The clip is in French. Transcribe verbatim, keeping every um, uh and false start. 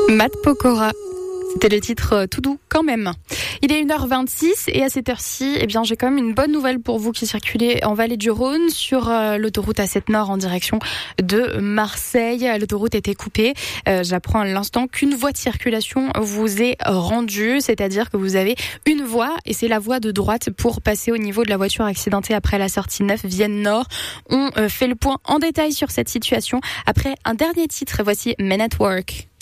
Matt Pokora. C'était le titre tout doux quand même. Il est une heure vingt-six et à cette heure-ci, eh bien, j'ai quand même une bonne nouvelle pour vous qui circulez en vallée du Rhône sur euh, l'autoroute A sept Nord en direction de Marseille. L'autoroute était coupée. Euh, j'apprends à l'instant qu'une voie de circulation vous est rendue, c'est-à-dire que vous avez une voie et c'est la voie de droite pour passer au niveau de la voiture accidentée après la sortie neuf Vienne Nord. On euh, fait le point en détail sur cette situation après un dernier titre. Voici Men at Work.